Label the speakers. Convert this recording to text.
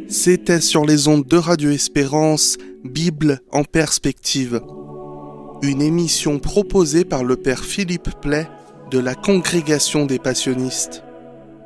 Speaker 1: C'était sur les ondes de Radio Espérance, Bible en perspective. Une émission proposée par le père Philippe Play de la Congrégation des Passionistes.